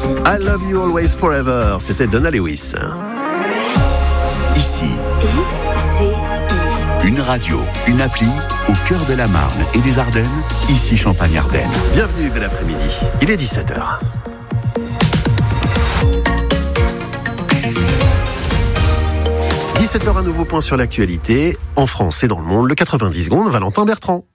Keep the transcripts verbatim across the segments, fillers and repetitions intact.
I Love You Always Forever, c'était Donna Lewis. Ici, I C I. une radio, une appli au cœur de la Marne et des Ardennes, ici Champagne-Ardenne. Bienvenue, bel après-midi, il est dix-sept heures. dix-sept heures, un nouveau point sur l'actualité, en France et dans le monde, le quatre-vingt-dix secondes, Valentin Bertrand.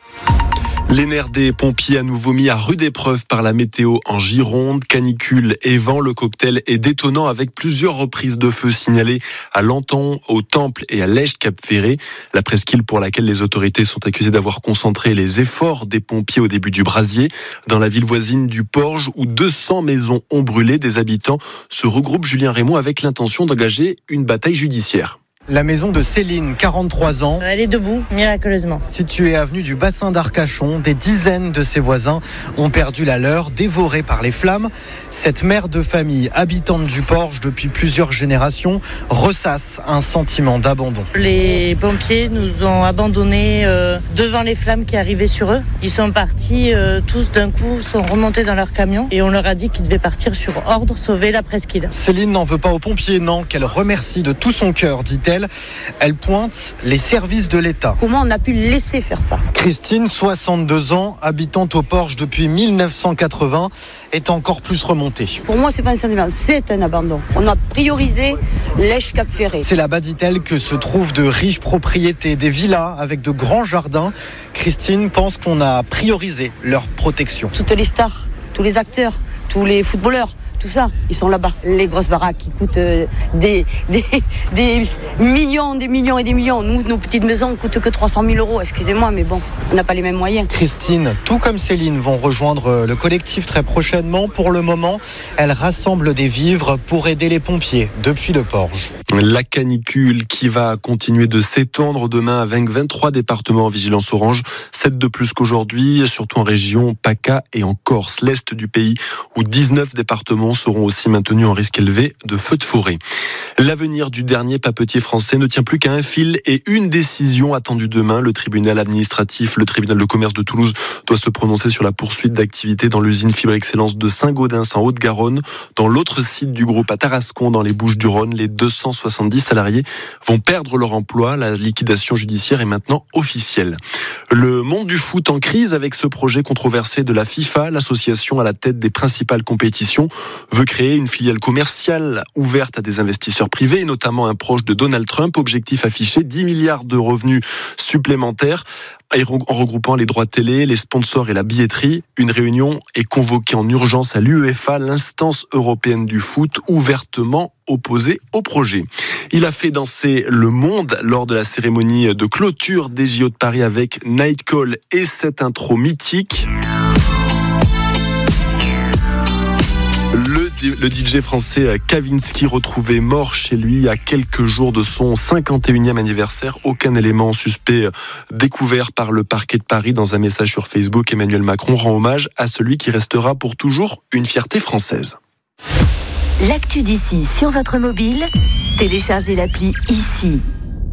Les nerfs des pompiers à nouveau mis à rude épreuve par la météo en Gironde, canicule et vent. Le cocktail est détonnant avec plusieurs reprises de feu signalées à Lanton, au Temple et à Lège-Cap-Ferré. La presqu'île pour laquelle les autorités sont accusées d'avoir concentré les efforts des pompiers au début du brasier. Dans la ville voisine du Porge, où deux cents maisons ont brûlé, des habitants se regroupent, Julien Raymond, avec l'intention d'engager une bataille judiciaire. La maison de Céline, quarante-trois ans. Elle est debout, miraculeusement. Située avenue du bassin d'Arcachon, des dizaines de ses voisins ont perdu la leur, dévorés par les flammes. Cette mère de famille, habitante du Porge depuis plusieurs générations, ressasse un sentiment d'abandon. Les pompiers nous ont abandonnés euh, devant les flammes qui arrivaient sur eux. Ils sont partis euh, tous d'un coup, sont remontés dans leur camion et on leur a dit qu'ils devaient partir sur ordre, sauver la presqu'île. Céline n'en veut pas aux pompiers, non, qu'elle remercie de tout son cœur, dit-elle. Elle pointe les services de l'État. Comment on a pu laisser faire ça ? Christine, soixante-deux ans, habitante au Porge depuis mille neuf cent quatre-vingts, est encore plus remontée. Pour moi, c'est pas un sentiment, c'est un abandon. On a priorisé Lège-Cap-Ferré. C'est là-bas, dit-elle, que se trouvent de riches propriétés, des villas avec de grands jardins. Christine pense qu'on a priorisé leur protection. Toutes les stars, tous les acteurs, tous les footballeurs, tout ça, ils sont là-bas. Les grosses baraques qui coûtent euh, des, des, des millions, des millions et des millions. Nous, nos petites maisons ne coûtent que trois cent mille euros. Excusez-moi, mais bon, on n'a pas les mêmes moyens. Christine, tout comme Céline, vont rejoindre le collectif très prochainement. Pour le moment, elle rassemble des vivres pour aider les pompiers depuis le Porge. La canicule qui va continuer de s'étendre demain avec vingt-trois départements en vigilance orange, sept de plus qu'aujourd'hui, surtout en région PACA et en Corse, l'est du pays, où dix-neuf départements seront aussi maintenus en risque élevé de feux de forêt. L'avenir du dernier papetier français ne tient plus qu'à un fil et une décision attendue demain. Le tribunal administratif, le tribunal de commerce de Toulouse doit se prononcer sur la poursuite d'activité dans l'usine Fibre Excellence de Saint-Gaudens en Haute-Garonne. Dans l'autre site du groupe à Tarascon, dans les Bouches-du-Rhône, les deux cent soixante-dix salariés vont perdre leur emploi. La liquidation judiciaire est maintenant officielle. Le monde du foot en crise avec ce projet controversé de la FIFA. L'association à la tête des principales compétitions veut créer une filiale commerciale ouverte à des investisseurs privés, notamment un proche de Donald Trump. Objectif affiché, dix milliards de revenus supplémentaires. En regroupant les droits télé, les sponsors et la billetterie, une réunion est convoquée en urgence à l'UEFA, l'instance européenne du foot, ouvertement opposée au projet. Il a fait danser le monde lors de la cérémonie de clôture des J O de Paris avec Night Call et cette intro mythique. Le, le D J français Kavinsky retrouvé mort chez lui à quelques jours de son cinquante et unième anniversaire. Aucun élément suspect découvert par le parquet de Paris. Dans un message sur Facebook, Emmanuel Macron rend hommage à celui qui restera pour toujours une fierté française. L'actu d'ici sur votre mobile, téléchargez l'appli Ici.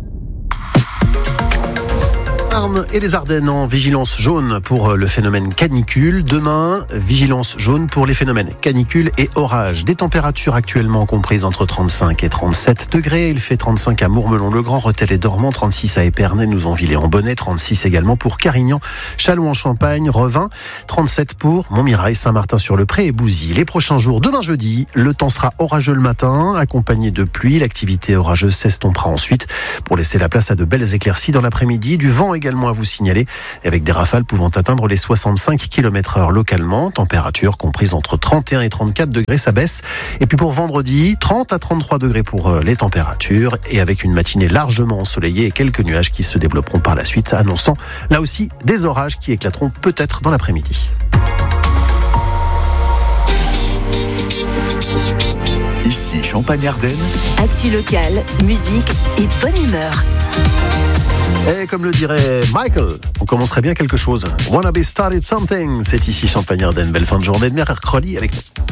Et les Ardennes en vigilance jaune pour le phénomène canicule. Demain, vigilance jaune pour les phénomènes canicule et orage. Des températures actuellement comprises entre trente-cinq et trente-sept degrés. Il fait trente-cinq à Mourmelon-le-Grand, Rethel et Dormans, trente-six à Épernay, Nouzonville-et-en-Bonnais, trente-six également pour Carignan, Châlons-en-Champagne, Revin, trente-sept pour Montmirail, Saint-Martin-sur-le-Pré et Bouzy. Les prochains jours, demain jeudi, le temps sera orageux le matin, accompagné de pluie. L'activité orageuse s'estompera ensuite pour laisser la place à de belles éclaircies dans l'après-midi. Du vent également à vous signaler, avec des rafales pouvant atteindre les soixante-cinq kilomètres heure localement. Température comprise entre trente et un et trente-quatre degrés, ça baisse. Et puis pour vendredi, trente à trente-trois degrés pour les températures, et avec une matinée largement ensoleillée et quelques nuages qui se développeront par la suite, annonçant là aussi des orages qui éclateront peut-être dans l'après-midi. Ici Champagne-Ardenne. Actu locale, musique et bonne humeur. Et comme le dirait Michael, on commencerait bien quelque chose. Wanna be started something. C'est ici Champagne-Ardenne. Belle fin de journée de mercredi avec nous.